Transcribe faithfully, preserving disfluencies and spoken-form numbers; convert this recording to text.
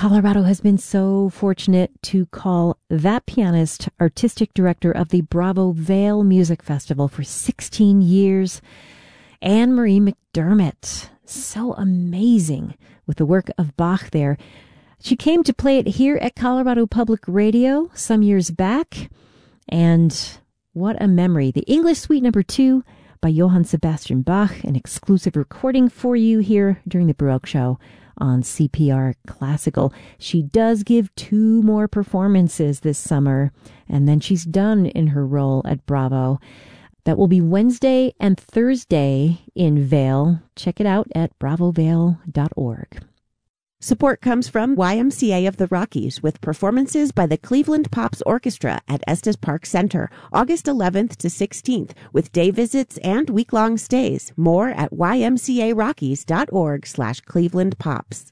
Colorado has been so fortunate to call that pianist artistic director of the Bravo Vale Music Festival for sixteen years, Anne Marie McDermott. So amazing with the work of Bach there. She came to play it here at Colorado Public Radio some years back, and what a memory. The English Suite Number Two by Johann Sebastian Bach, an exclusive recording for you here during the Baroque Show on C P R Classical. She does give two more performances this summer, and then she's done in her role at Bravo. That will be Wednesday and Thursday in Vail. Check it out at bravo vale dot org. Support comes from Y M C A of the Rockies with performances by the Cleveland Pops Orchestra at Estes Park Center, August eleventh to sixteenth, with day visits and week-long stays. More at y m c a rockies dot org slash Cleveland Pops.